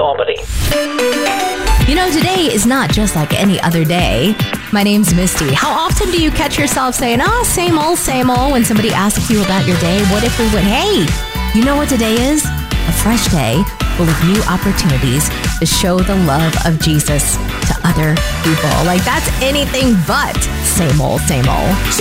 Albany. You know, today is not just like any other day. My name's Misty. How often do you catch yourself saying, same old, when somebody asks you about your day? What if we went, hey, you know what today is? A fresh day full of new opportunities to show the love of Jesus to other people. Like, that's anything but same old, same old.